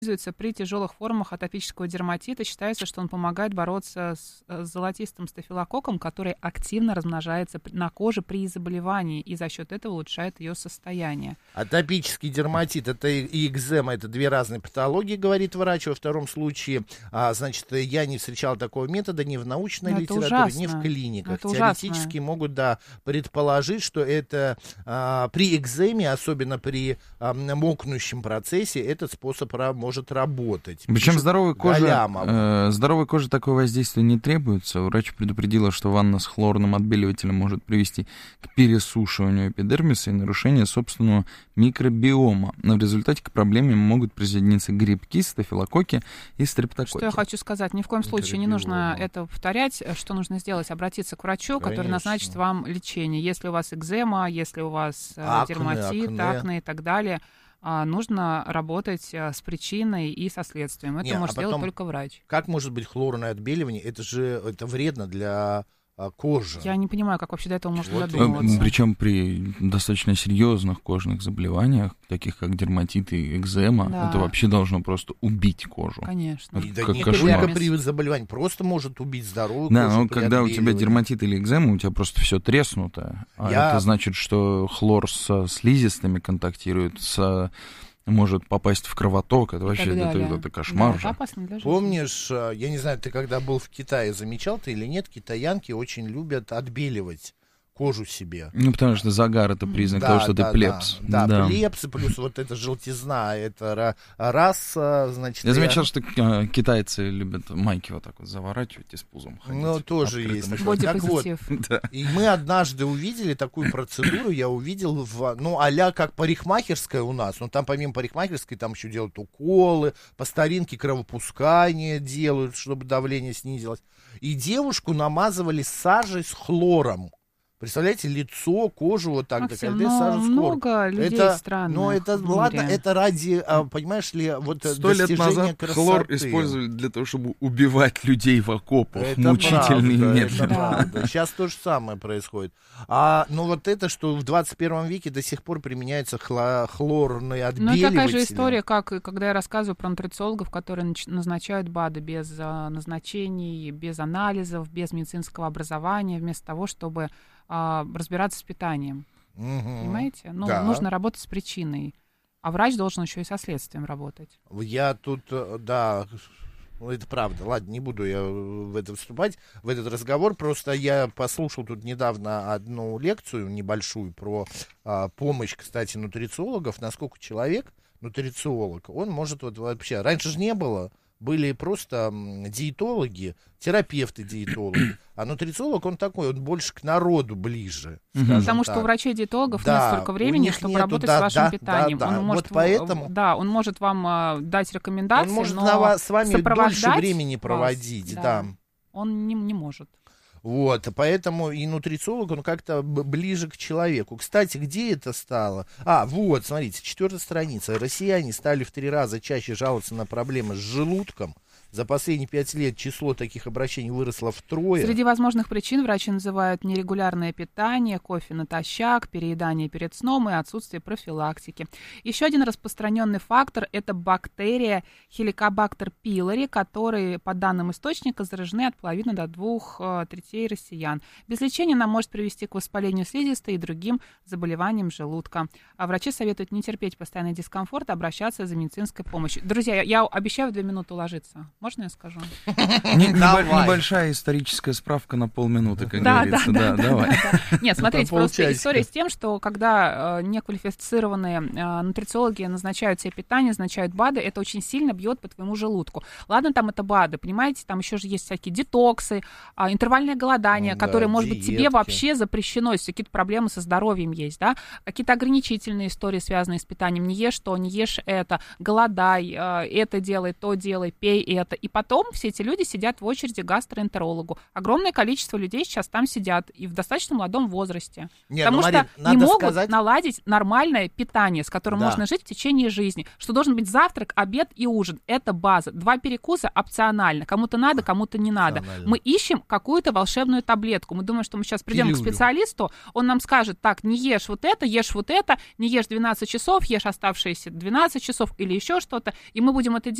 используется при тяжелых формах атопического дерматита. Считается, что он помогает бороться с золотистым стафилококком, который активно размножается на коже при заболевании, и за счет этого улучшает ее состояние. Атопический дерматит это и экзема, это две разные патологии, говорит врач. Во втором случае, значит, я не встречал такого метода ни в научной литературе, ужасно. ни в клиниках. Это Теоретически ужасно. могут, предположить, что это при экземе, особенно при мокнущем процессе, этот способ может работать. Причем здоровой Галямов. коже такое воздействие не требуется. Врач предупредила, что ванна с хлорным отбеливателем может привести к пересушиванию эпидермиса и нарушению собственного микробиома. Но в результате к проблеме могут присоединиться грибки, стафилококки и стрептококки. Что я хочу сказать? Ни в коем случае не нужно это повторять. Что нужно сделать? Обратиться к врачу, который назначит вам лечение. Если у вас экзема, если у вас дерматит, акне и так далее, нужно работать с причиной и со следствием. Это может сделать только врач. Как может быть хлорное отбеливание? Это вредно для кожи. Я не понимаю, как вообще до этого можно додумываться. Причем при достаточно серьезных кожных заболеваниях, таких как дерматит и экзема, это вообще должно просто убить кожу. Конечно. Не только при заболевании, просто может убить здоровую кожу. Да, но когда у тебя дерматит или экзема, у тебя просто все треснуто. Это значит, что хлор со слизистыми контактирует, может попасть в кровоток, это вообще это кошмар. Да, опасно для жизни. Помнишь, я не знаю, ты когда был в Китае, замечал ты или нет, китаянки очень любят отбеливать кожу себе. Потому что загар — это признак того, что ты плебс. Да, плебс, плюс вот эта желтизна, это раса, значит... Я замечал, что китайцы любят майки вот так вот заворачивать и с пузом ходить. Ну, тоже есть. Так вот, и мы однажды увидели такую процедуру, я увидел а-ля как парикмахерская у нас, но там помимо парикмахерской там еще делают уколы, по старинке кровопускание делают, чтобы давление снизилось. И девушку намазывали сажей с хлором. Представляете, лицо, кожу вот так, Максим, много людей странных. Но это ладно, это ради, понимаешь ли, вот 100 лет назад красоты. Хлор использовали для того, чтобы убивать людей в окопах. Это мучительный метод. Это правда. Сейчас то же самое происходит. Но вот это, что в 21 веке до сих пор применяются хлорные отбеливатели. Ну, такая же история, как когда я рассказываю про нутрициологов, которые назначают БАДы без назначений, без анализов, без медицинского образования, вместо того, чтобы разбираться с питанием. Понимаете? Нужно работать с причиной. А врач должен еще и со следствием работать. Я тут, это правда. Ладно, не буду я в это вступать, в этот разговор. Просто я послушал тут недавно одну лекцию небольшую про помощь, кстати, нутрициологов. Насколько человек, нутрициолог, он может вот вообще... Раньше же не было. Были просто диетологи, терапевты-диетологи. А нутрициолог, он такой, он больше к народу ближе. Потому что у врачей-диетологов нет столько времени, чтобы работать с вашим питанием. Он может, вот поэтому... он может вам дать рекомендации, он может но с вами дольше времени проводить. Да. Он не может. Вот, поэтому и нутрициолог, он как-то ближе к человеку. Кстати, где это стало? Вот, смотрите, 4-я страница. Россияне стали в 3 раза чаще жаловаться на проблемы с желудком. За последние 5 лет число таких обращений выросло втрое. Среди возможных причин врачи называют нерегулярное питание, кофе натощак, переедание перед сном и отсутствие профилактики. Еще один распространенный фактор – это бактерия Helicobacter pylori, которые, по данным источника, заражены от половины до 2/3 россиян. Без лечения она может привести к воспалению слизистой и другим заболеваниям желудка. А врачи советуют не терпеть постоянный дискомфорт, а обращаться за медицинской помощью. Друзья, я обещаю в 2 минуты уложиться. Можно я скажу? Небольшая историческая справка на полминуты, как говорится. Давай. Нет, смотрите, просто история с тем, что когда неквалифицированные нутрициологи назначают себе питание, назначают БАДы, это очень сильно бьет по твоему желудку. Ладно, там это БАДы, понимаете, там еще же есть всякие детоксы, интервальное голодание, которое, может быть, тебе вообще запрещено, если какие-то проблемы со здоровьем есть, да, какие-то ограничительные истории, связанные с питанием, не ешь то, не ешь это, голодай, это делай, то делай, пей это. это. И потом все эти люди сидят в очереди к гастроэнтерологу. Огромное количество людей сейчас там сидят и в достаточно молодом возрасте. Не, потому Марин, что не могут сказать... наладить нормальное питание, с которым можно жить в течение жизни. Что должен быть завтрак, обед и ужин. Это база. 2 перекуса опционально. Кому-то надо, кому-то не надо. Мы ищем какую-то волшебную таблетку. Мы думаем, что мы сейчас придем к специалисту, он нам скажет: так, не ешь вот это, ешь вот это, не ешь 12 часов, ешь оставшиеся 12 часов или еще что-то, и мы будем это делать